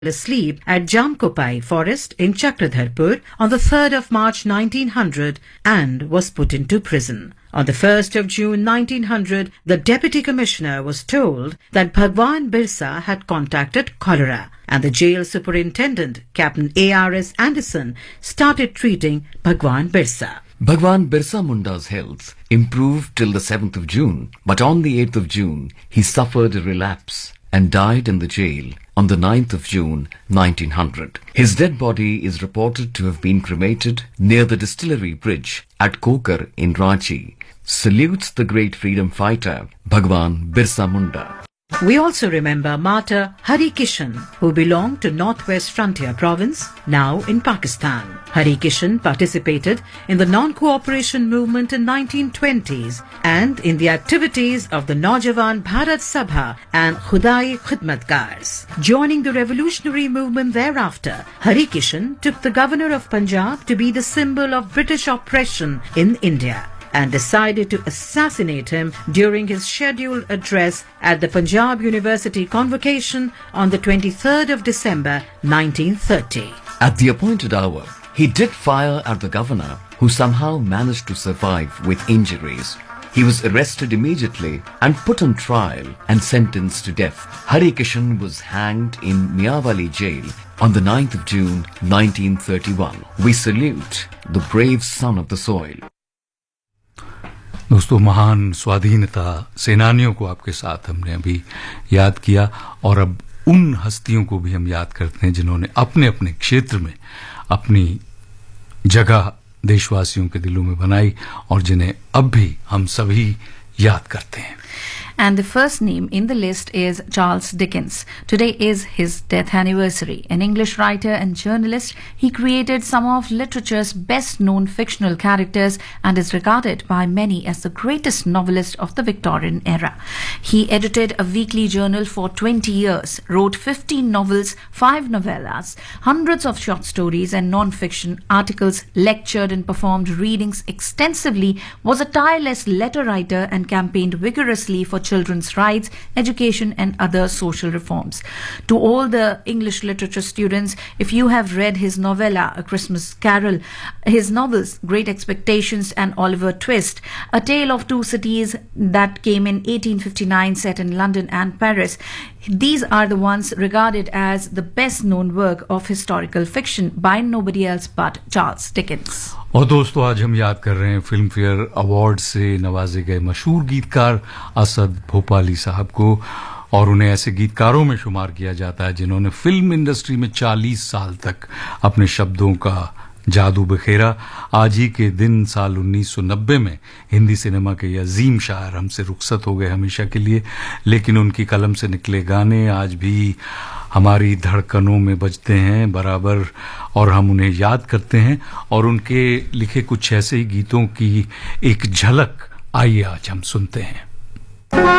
asleep at Jamkopai forest in Chakradharpur on the 3rd of March 1900 and was put into prison. On the 1st of June 1900, the Deputy Commissioner was told that Bhagwan Birsa had contacted cholera, and the jail superintendent, Captain A.R.S. Anderson, started treating Bhagwan Birsa. Bhagwan Birsa Munda's health improved till the 7th of June, but on the 8th of June, he suffered a relapse and died in the jail on the 9th of June 1900. His dead body is reported to have been cremated near the Distillery Bridge at Kokar in Ranchi. Salutes the great freedom fighter Bhagwan Birsa Munda. We also remember Martyr Hari Kishan, who belonged to Northwest Frontier Province, now in Pakistan. Hari Kishan participated in the non-cooperation movement in 1920s and in the activities of the Naujawan Bharat Sabha and Khudai Khidmatkars. Joining the revolutionary movement thereafter, Hari Kishan took the governor of Punjab to be the symbol of British oppression in India, and decided to assassinate him during his scheduled address at the Punjab University Convocation on the 23rd of December 1930. At the appointed hour, he did fire at the governor, who somehow managed to survive with injuries. He was arrested immediately and put on trial and sentenced to death. Hari Kishan was hanged in Miawali jail on the 9th of June 1931. We salute the brave son of the soil. दोस्तों, महान स्वाधीनता सेनानियों को आपके साथ हमने अभी याद किया और अब उन हस्तियों को भी हम याद करते हैं जिन्होंने अपने अपने क्षेत्र में अपनी जगह देशवासियों के दिलों में बनाई और जिन्हें अब भी हम सभी याद करते हैं. And the first name in the list is Charles Dickens. Today is his death anniversary. An English writer and journalist, he created some of literature's best-known fictional characters and is regarded by many as the greatest novelist of the Victorian era. He edited a weekly journal for 20 years, wrote 15 novels, 5 novellas, hundreds of short stories and non-fiction articles, lectured and performed readings extensively, was a tireless letter writer and campaigned vigorously for children's rights, education and other social reforms. To all the English literature students, if you have read his novella, A Christmas Carol, his novels, Great Expectations and Oliver Twist, A Tale of Two Cities that came in 1859 set in London and Paris, these are the ones regarded as the best known work of historical fiction by nobody else but Charles Dickens. और दोस्तों, आज हम याद कर रहे हैं film fair award से नवाजे गए मशहूर गीतकार असद भोपाली साहब को, और उन्हें ऐसे गीतकारों में शुमार किया जाता है जिन्होंने फिल्म इंडस्ट्री में 40 साल तक अपने शब्दों का जादू बिखेरा. आज ही के दिन साल 1990 में हिंदी सिनेमा के अजीम शायर हमसे रुखसत हो गए हमेशा के लिए, लेकिन उनकी कलम से निकले गाने आज भी हमारी धड़कनों में बजते हैं बराबर, और हम उन्हें याद करते हैं. और उनके लिखे कुछ ऐसे ही गीतों की एक झलक आइए आज हम सुनते हैं.